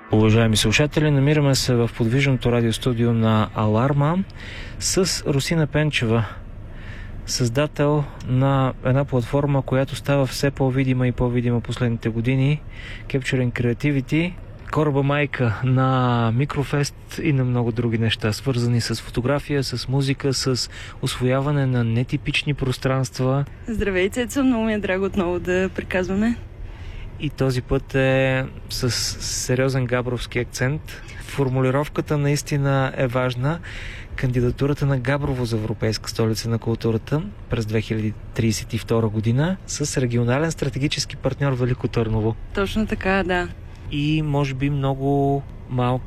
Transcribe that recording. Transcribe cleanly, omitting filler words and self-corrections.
Уважаеми слушатели, намираме се в подвижното радиостудио на Аларма с Русина Пенчева, създател на една платформа, която става все по-видима и по-видима последните години, Capturing Creativity, кораба майка на Микрофест и на много други неща, свързани с фотография, с музика, с усвояване на нетипични пространства. Здравей, Цецо, много ми е драго отново да приказваме. И този път е с сериозен габровски акцент. Формулировката наистина е важна. Кандидатурата на Габрово за Европейска столица на културата през 2032 година с регионален стратегически партньор Велико Търново. Точно така, да. И може би много малки